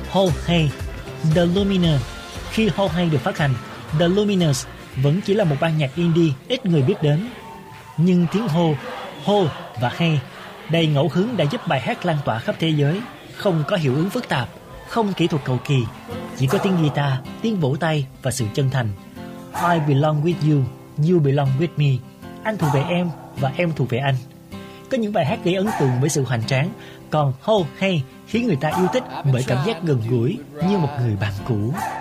Ho Hey, The Lumineers. Khi Ho Hey được phát hành, The Lumineers vẫn chỉ là một ban nhạc indie ít người biết đến. Nhưng tiếng Ho và Hey đầy ngẫu hứng đã giúp bài hát lan tỏa khắp thế giới. Không có hiệu ứng phức tạp, không kỹ thuật cầu kỳ, chỉ có tiếng guitar, tiếng vỗ tay và sự chân thành. I belong with you, you belong with me. Anh thuộc về em và em thuộc về anh. Có những bài hát gây ấn tượng bởi sự hoành tráng, còn Ho Hey khiến người ta yêu thích bởi cảm giác gần gũi như một người bạn cũ.